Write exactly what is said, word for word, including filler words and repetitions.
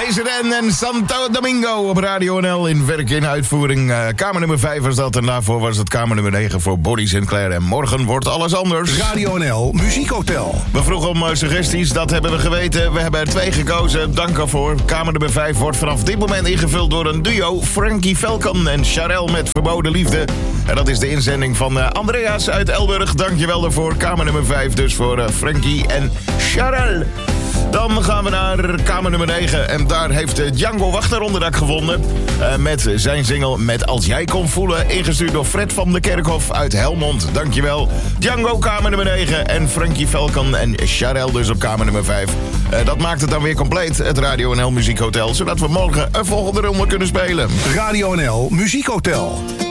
Desiree en Santo Domingo op Radio N L in werk in uitvoering. Uh, kamer nummer vijf was dat en daarvoor was het kamer nummer negen voor Bonnie Sinclair. En morgen wordt alles anders. Radio N L Muziekhotel. We vroegen om uh, suggesties, dat hebben we geweten. We hebben er twee gekozen, dank ervoor. Kamer nummer vijf wordt vanaf dit moment ingevuld door een duo. Frankie Falcon en Charel met Verboden Liefde. En dat is de inzending van uh, Andreas uit Elburg. Dankjewel daarvoor. Kamer nummer vijf dus voor uh, Frankie en Charel. Dan gaan we naar kamer nummer negen. En daar heeft Django Wachter onderdak gevonden. Uh, met zijn single Met Als Jij Kon Voelen. Ingestuurd door Fred van de Kerkhof uit Helmond. Dankjewel. Django kamer nummer negen. En Frankie Falcon en Charel dus op kamer nummer vijf. Uh, dat maakt het dan weer compleet. Het Radio N L Muziekhotel. Zodat we morgen een volgende ronde kunnen spelen. Radio N L Muziekhotel.